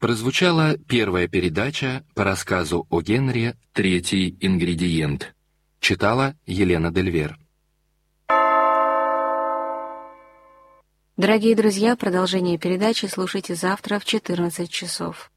Прозвучала первая передача по рассказу о Генри «Третий ингредиент». Читала Елена Дельвер. Дорогие друзья, продолжение передачи слушайте завтра в 14 часов.